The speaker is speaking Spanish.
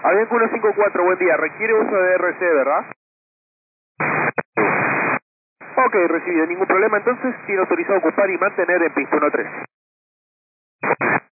Avianca 154, buen día. Requiere uso de RC, ¿verdad? Ok, recibido. Ningún problema. Entonces, tiene autorizado ocupar y mantener en pista 13.